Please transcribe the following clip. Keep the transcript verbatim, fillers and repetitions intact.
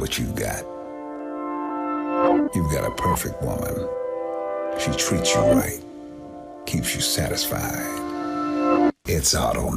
what you've got. You've got a perfect woman. She treats you right, keeps you satisfied. It's auto